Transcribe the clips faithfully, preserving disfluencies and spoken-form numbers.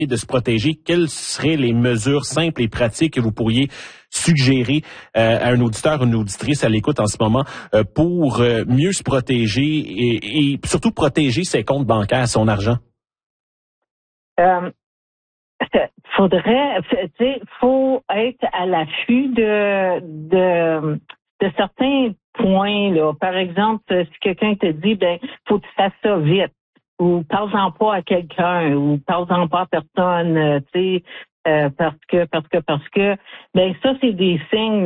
de se protéger, quelles seraient les mesures simples et pratiques que vous pourriez suggérer euh, à un auditeur ou une auditrice à l'écoute en ce moment euh, pour euh, mieux se protéger et, et surtout protéger ses comptes bancaires, son argent? Euh, faudrait, tu sais, faut être à l'affût de, de, de certains points, là. Par exemple, si quelqu'un te dit, ben, faut que tu fasses ça vite, ou parle-en pas à quelqu'un, ou parle-en pas à personne, tu sais, euh, parce que, parce que, parce que, ben, ça, c'est des signes,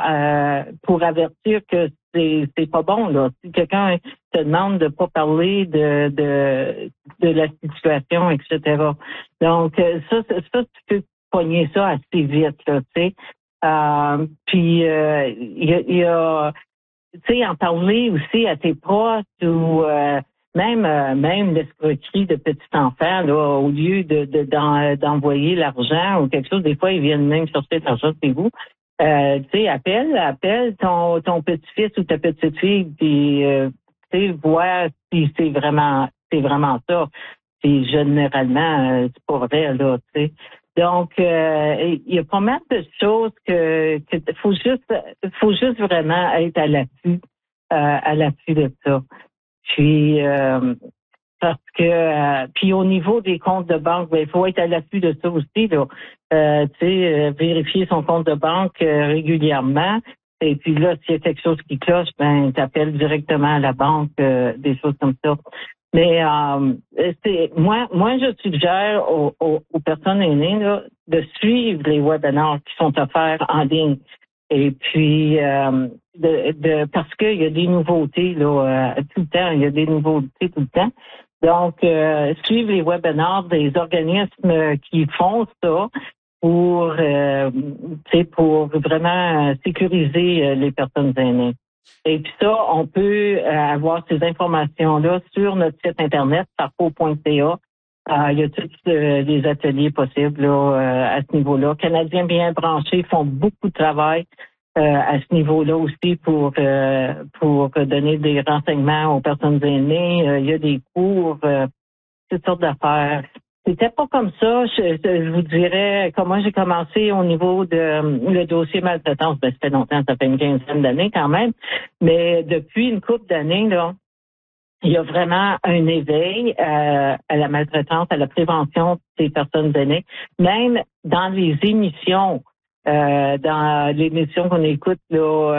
là, euh, pour avertir que c'est, c'est pas bon, là. Si quelqu'un te demande de pas parler de, de, de la situation, et cetera. Donc, ça, ça, tu peux pogner ça assez vite, là, tu sais. Euh, puis, euh, il y a, y a tu sais, en parler aussi à tes proches ou euh, même euh, même l'escroquerie de petits enfants, là, au lieu de, de d'en, d'envoyer l'argent ou quelque chose, des fois, ils viennent même chercher l'argent chez vous. Euh, tu sais, appelle, appelle ton, ton petit-fils ou ta petite-fille, puis euh, tu sais, vois si c'est vraiment c'est vraiment ça. Puis généralement, euh, c'est pas vrai, là, tu sais. Donc, euh, il y a pas mal de choses que, que faut juste, faut juste vraiment être à l'affût, euh, à l'affût de ça. Puis, euh, parce que, euh, puis au niveau des comptes de banque, ben, il faut être à l'affût de ça aussi, là. Euh, tu sais, euh, vérifier son compte de banque euh, régulièrement. Et puis là, s'il y a quelque chose qui cloche, ben, t'appelles directement à la banque, euh, des choses comme ça. Mais euh, c'est moi, moi je suggère aux, aux, aux personnes aînées là, de suivre les webinars qui sont offerts en ligne. Et puis euh, de, de parce qu'il y a des nouveautés là euh, tout le temps, il y a des nouveautés tout le temps. Donc euh, suivre les webinars des organismes qui font ça pour euh, pour vraiment sécuriser les personnes aînées. Et puis ça, on peut euh, avoir ces informations-là sur notre site internet, sarco point c a. Euh, il y a tous euh, les ateliers possibles là, euh, à ce niveau-là. Canadiens bien branchés font beaucoup de travail euh, à ce niveau-là aussi pour euh, pour donner des renseignements aux personnes aînées. Euh, il y a des cours, euh, toutes sortes d'affaires. C'était pas comme ça, je, je vous dirais, comme moi j'ai commencé au niveau de euh, le dossier maltraitance, ben, ça fait longtemps, ça fait une quinzaine d'années quand même, mais depuis une couple d'années, là, il y a vraiment un éveil euh, à la maltraitance, à la prévention des personnes aînées, même dans les émissions. Euh, dans l'émission qu'on écoute, là,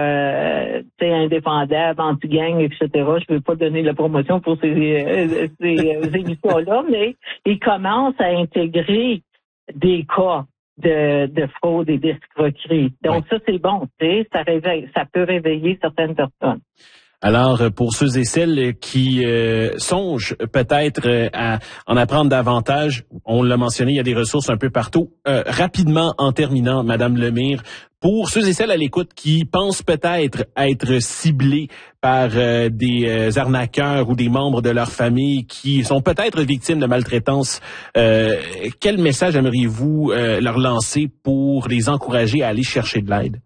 euh, c'est indéfendable, anti-gang, et cetera. Je ne veux pas donner la promotion pour ces, euh, ces euh, émissions-là, mais ils commencent à intégrer des cas de, de fraude et d'escroquerie. Donc, oui. Ça, c'est bon, tu sais, ça réveille, ça peut réveiller certaines personnes. Alors, pour ceux et celles qui euh, songent peut-être euh, à en apprendre davantage, on l'a mentionné, il y a des ressources un peu partout. Euh, rapidement, en terminant, Madame Lemire, pour ceux et celles à l'écoute qui pensent peut-être être ciblés par euh, des euh, arnaqueurs ou des membres de leur famille qui sont peut-être victimes de maltraitance, euh, quel message aimeriez-vous euh, leur lancer pour les encourager à aller chercher de l'aide?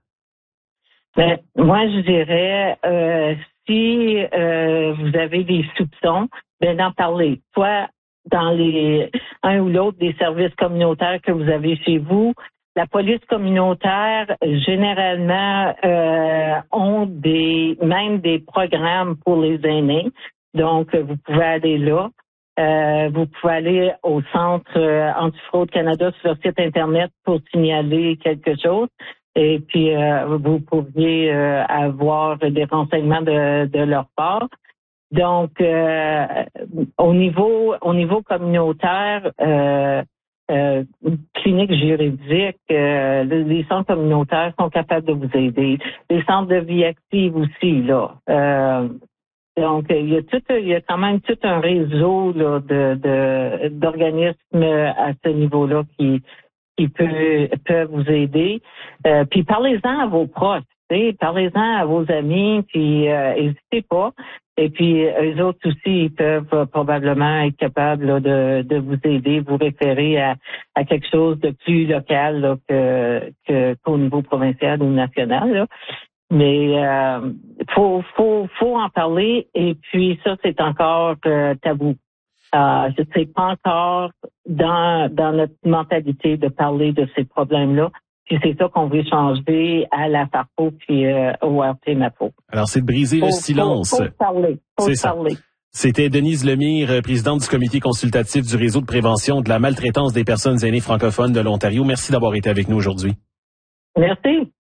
Ben, moi, je dirais... Euh, Si euh, vous avez des soupçons, ben d'en parler. Soit dans les un ou l'autre des services communautaires que vous avez chez vous. La police communautaire, généralement, euh, ont des même des programmes pour les aînés. Donc, vous pouvez aller là. Euh, vous pouvez aller au Centre euh, Antifraude Canada sur leur site Internet pour signaler quelque chose. Et puis, euh, vous pourriez euh, avoir des renseignements de, de leur part. Donc, euh, au niveau au niveau communautaire, euh, euh, clinique juridique, euh, les centres communautaires sont capables de vous aider. Les centres de vie active aussi, là. Euh, donc, il y a tout, il y a quand même tout un réseau là, de, de d'organismes à ce niveau-là qui qui peut, peuvent vous aider. Euh, puis parlez-en à vos proches, parlez-en à vos amis, puis n'hésitez euh, pas. Et puis eux autres aussi, ils peuvent euh, probablement être capables là, de, de vous aider, vous référer à, à quelque chose de plus local là, que, que qu'au niveau provincial ou national. Là. Mais euh, faut, faut, faut en parler. Et puis ça, c'est encore euh, tabou. Euh, je sais pas encore dans dans notre mentalité de parler de ces problèmes-là. Puis c'est ça qu'on veut changer à la FARPO puis euh, au R T M A P O. Alors, c'est de briser faut, le silence. Faut, faut parler. Faut c'est parler. Ça. C'était Denise Lemire, présidente du comité consultatif du réseau de prévention de la maltraitance des personnes aînées francophones de l'Ontario. Merci d'avoir été avec nous aujourd'hui. Merci.